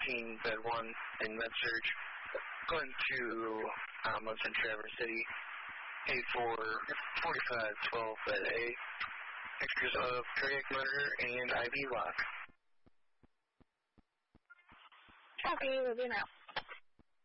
bed 1 in MedSurg. Going to Munson Traverse City. A44512 bed A. Pictures of cardiac monitor and IV lock. Okay, we'll do now.